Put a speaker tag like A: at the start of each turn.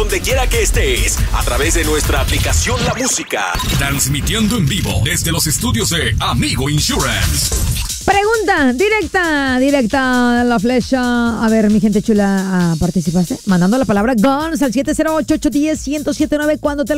A: donde quiera que estés, a través de nuestra aplicación La Música. Transmitiendo en vivo desde los estudios de Amigo Insurance.
B: Pregunta directa, la flecha. A ver, mi gente chula, ¿participaste? Mandando la palabra GONS al 708-810-1079 cuando te